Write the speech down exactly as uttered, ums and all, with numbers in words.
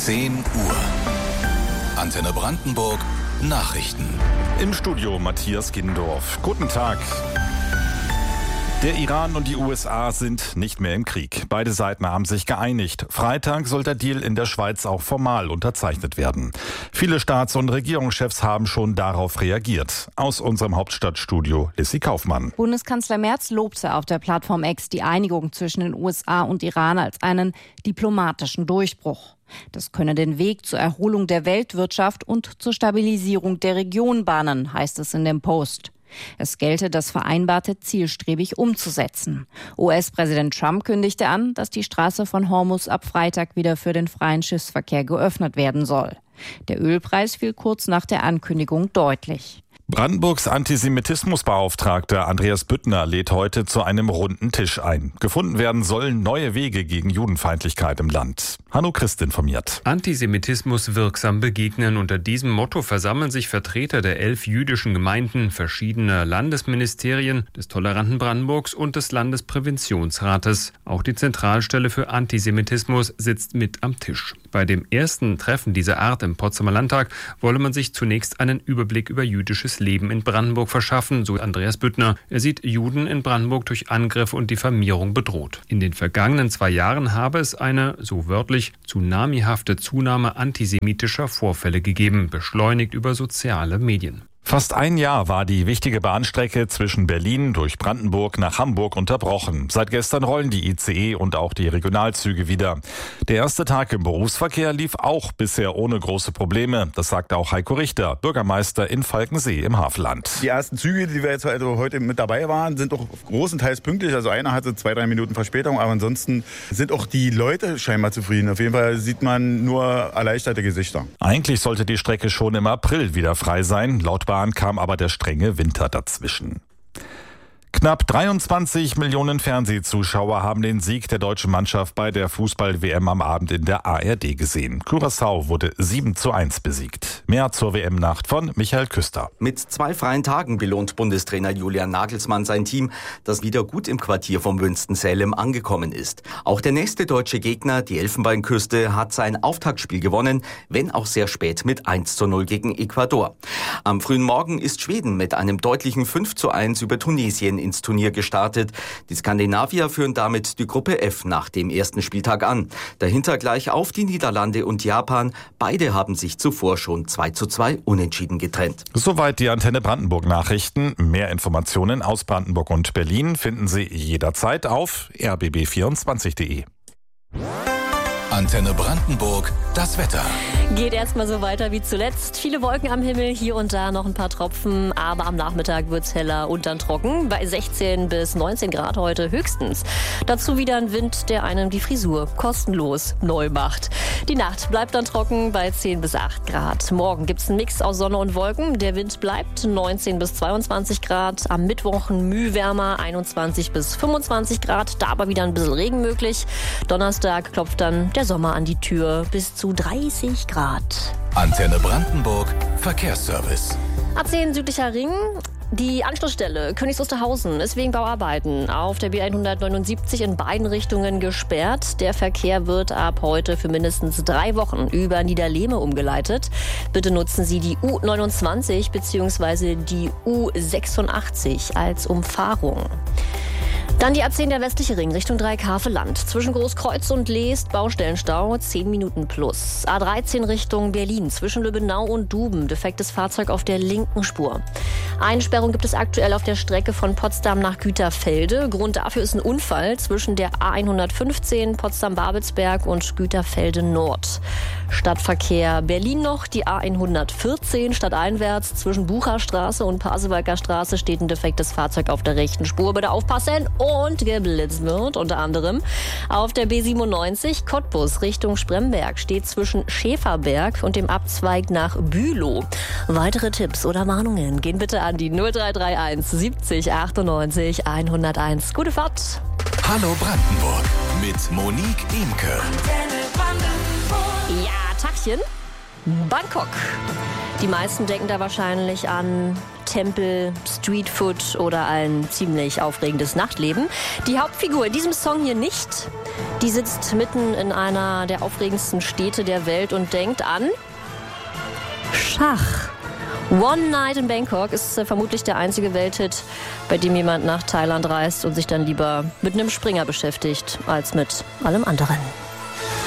zehn Uhr. Antenne Brandenburg Nachrichten. Im Studio Matthias Gindorf. Guten Tag. Der Iran und die U S A sind nicht mehr im Krieg. Beide Seiten haben sich geeinigt. Freitag soll der Deal in der Schweiz auch formal unterzeichnet werden. Viele Staats- und Regierungschefs haben schon darauf reagiert. Aus unserem Hauptstadtstudio Lissy Kaufmann. Bundeskanzler Merz lobte auf der Plattform X die Einigung zwischen den U S A und Iran als einen diplomatischen Durchbruch. Das könne den Weg zur Erholung der Weltwirtschaft und zur Stabilisierung der Region bahnen, heißt es in dem Post. Es gelte, das Vereinbarte zielstrebig umzusetzen. U S-Präsident Trump kündigte an, dass die Straße von Hormuz ab Freitag wieder für den freien Schiffsverkehr geöffnet werden soll. Der Ölpreis fiel kurz nach der Ankündigung deutlich. Brandenburgs Antisemitismusbeauftragter Andreas Büttner lädt heute zu einem runden Tisch ein. Gefunden werden sollen neue Wege gegen Judenfeindlichkeit im Land. Hanno Christ informiert. Antisemitismus wirksam begegnen. Unter diesem Motto versammeln sich Vertreter der elf jüdischen Gemeinden, verschiedener Landesministerien, des toleranten Brandenburgs und des Landespräventionsrates. Auch die Zentralstelle für Antisemitismus sitzt mit am Tisch. Bei dem ersten Treffen dieser Art im Potsdamer Landtag wolle man sich zunächst einen Überblick über jüdisches Leben in Brandenburg verschaffen, so Andreas Büttner. Er sieht Juden in Brandenburg durch Angriffe und Diffamierung bedroht. In den vergangenen zwei Jahren habe es eine, so wörtlich, tsunamihafte Zunahme antisemitischer Vorfälle gegeben, beschleunigt über soziale Medien. Fast ein Jahr war die wichtige Bahnstrecke zwischen Berlin durch Brandenburg nach Hamburg unterbrochen. Seit gestern rollen die I C E und auch die Regionalzüge wieder. Der erste Tag im Berufsverkehr lief auch bisher ohne große Probleme. Das sagte auch Heiko Richter, Bürgermeister in Falkensee im Havelland. Die ersten Züge, die wir jetzt also heute mit dabei waren, sind auch großenteils pünktlich. Also einer hatte zwei, drei Minuten Verspätung, aber ansonsten sind auch die Leute scheinbar zufrieden. Auf jeden Fall sieht man nur erleichterte Gesichter. Eigentlich sollte die Strecke schon im April wieder frei sein. Laut Bahn kam aber der strenge Winter dazwischen. Knapp dreiundzwanzig Millionen Fernsehzuschauer haben den Sieg der deutschen Mannschaft bei der Fußball-W M am Abend in der A R D gesehen. Curaçao wurde sieben zu eins besiegt. Mehr zur W M-Nacht von Michael Küster. Mit zwei freien Tagen belohnt Bundestrainer Julian Nagelsmann sein Team, das wieder gut im Quartier von Winston-Salem angekommen ist. Auch der nächste deutsche Gegner, die Elfenbeinküste, hat sein Auftaktspiel gewonnen, wenn auch sehr spät mit eins zu null gegen Ecuador. Am frühen Morgen ist Schweden mit einem deutlichen fünf zu eins über Tunesien ins Turnier gestartet. Die Skandinavier führen damit die Gruppe F nach dem ersten Spieltag an. Dahinter gleich auf die Niederlande und Japan. Beide haben sich zuvor schon zwei zu zwei unentschieden getrennt. Soweit die Antenne Brandenburg Nachrichten. Mehr Informationen aus Brandenburg und Berlin finden Sie jederzeit auf r b b vierundzwanzig punkt d e. Antenne Brandenburg, das Wetter. Geht erstmal so weiter wie zuletzt. Viele Wolken am Himmel, hier und da noch ein paar Tropfen, aber am Nachmittag wird es heller und dann trocken. Bei sechzehn bis neunzehn Grad heute höchstens. Dazu wieder ein Wind, der einem die Frisur kostenlos neu macht. Die Nacht bleibt dann trocken bei zehn bis acht Grad. Morgen gibt es einen Mix aus Sonne und Wolken. Der Wind bleibt neunzehn bis zweiundzwanzig Grad. Am Mittwoch ein Mühe wärmer, einundzwanzig bis fünfundzwanzig Grad. Da aber wieder ein bisschen Regen möglich. Donnerstag klopft dann der Sommer an die Tür, bis zu dreißig Grad. Antenne Brandenburg, Verkehrsservice. A zehn südlicher Ring. Die Anschlussstelle Königs Wusterhausen ist wegen Bauarbeiten auf der B hundertneunundsiebzig in beiden Richtungen gesperrt. Der Verkehr wird ab heute für mindestens drei Wochen über Niederlehme umgeleitet. Bitte nutzen Sie die U neunundzwanzig bzw. die U sechsundachtzig als Umfahrung. Dann die A zehn der westliche Ring Richtung Dreieck-Havelland. Zwischen Großkreuz und Leest Baustellenstau zehn Minuten plus. A dreizehn Richtung Berlin zwischen Lübbenau und Duben. Defektes Fahrzeug auf der linken Spur. Einsperrung gibt es aktuell auf der Strecke von Potsdam nach Güterfelde. Grund dafür ist ein Unfall zwischen der A hundertfünfzehn Potsdam-Babelsberg und Güterfelde Nord. Stadtverkehr Berlin noch. Die A hundertvierzehn stadteinwärts zwischen Bucherstraße und Pasewalker Straße steht ein defektes Fahrzeug auf der rechten Spur. Bitte aufpassen und geblitzt wird. Unter anderem auf der B siebenundneunzig Cottbus Richtung Spremberg steht zwischen Schäferberg und dem Abzweig nach Bülow. Weitere Tipps oder Warnungen gehen bitte an die null drei drei eins siebzig achtundneunzig hunderteins. Gute Fahrt! Hallo Brandenburg mit Monique Imke. Ja, Tachchen. Bangkok. Die meisten denken da wahrscheinlich an Tempel, Streetfood oder ein ziemlich aufregendes Nachtleben. Die Hauptfigur in diesem Song hier nicht. Die sitzt mitten in einer der aufregendsten Städte der Welt und denkt an Schach. One Night in Bangkok ist äh, vermutlich der einzige Welthit, bei dem jemand nach Thailand reist und sich dann lieber mit einem Springer beschäftigt, als mit allem anderen.